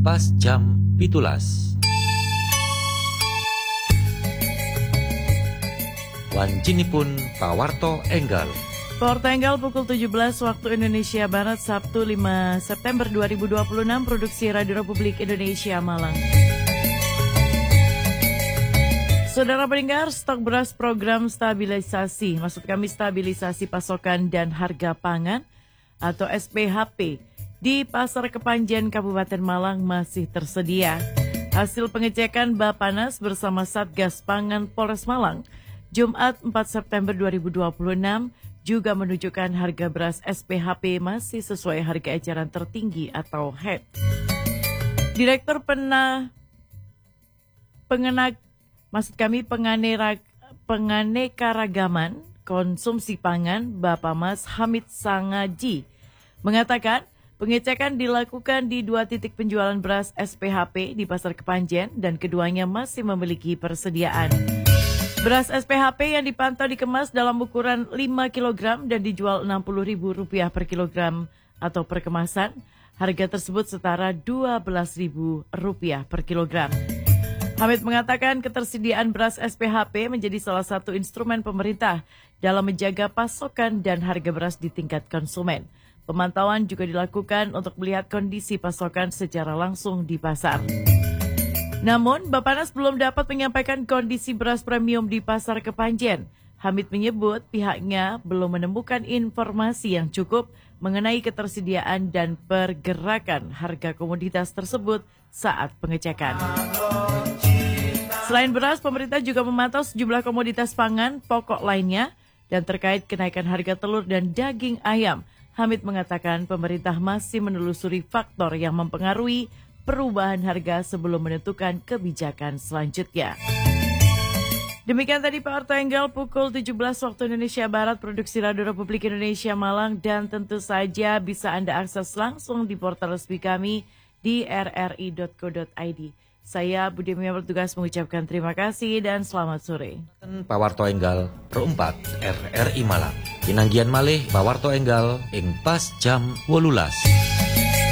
pas jam 17. Wancinipun pawarto enggal. Pawarto enggal pukul 17 waktu Indonesia Barat, Sabtu 5 September 2026, produksi Radio Republik Indonesia Malang. Saudara pendengar, stok beras program stabilisasi, maksud kami stabilisasi pasokan dan harga pangan atau SPHP di Pasar Kepanjen Kabupaten Malang masih tersedia. Hasil pengecekan Bapanas bersama Satgas Pangan Polres Malang Jumat 4 September 2026 juga menunjukkan harga beras SPHP masih sesuai harga eceran tertinggi atau HET. Direktur Penganekaragaman Konsumsi Pangan Bapamas Hamid Sangaji mengatakan pengecekan dilakukan di 2 titik penjualan beras SPHP di Pasar Kepanjen dan keduanya masih memiliki persediaan. Beras SPHP yang dipantau dikemas dalam ukuran 5 kg dan dijual Rp60.000 per kilogram atau per kemasan. Harga tersebut setara Rp12.000 per kilogram. Hamid mengatakan ketersediaan beras SPHP menjadi salah satu instrumen pemerintah dalam menjaga pasokan dan harga beras di tingkat konsumen. Pemantauan juga dilakukan untuk melihat kondisi pasokan secara langsung di pasar. Namun, Bapanas belum dapat menyampaikan kondisi beras premium di Pasar Kepanjen. Hamid menyebut pihaknya belum menemukan informasi yang cukup mengenai ketersediaan dan pergerakan harga komoditas tersebut saat pengecekan. Selain beras, pemerintah juga memantau sejumlah komoditas pangan pokok lainnya dan terkait kenaikan harga telur dan daging ayam. Hamid mengatakan pemerintah masih menelusuri faktor yang mempengaruhi perubahan harga sebelum menentukan kebijakan selanjutnya. Demikian tadi Pawarto enggal pukul 17 waktu Indonesia Barat, produksi Radio Republik Indonesia Malang, dan tentu saja bisa Anda akses langsung di portal resmi kami di rri.co.id. Saya Budi Mia bertugas mengucapkan terima kasih dan selamat sore. Pawarto enggal Pro 4 RRI Malang. Pinanggian malih Pawarto enggal ing pas jam 18.